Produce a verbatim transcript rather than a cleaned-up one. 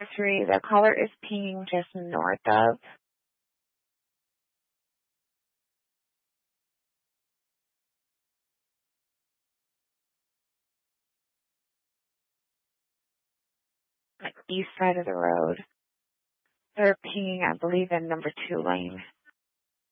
three, the caller is pinging just north of. Like east side of the road. They're pinging, I believe, in number two lane.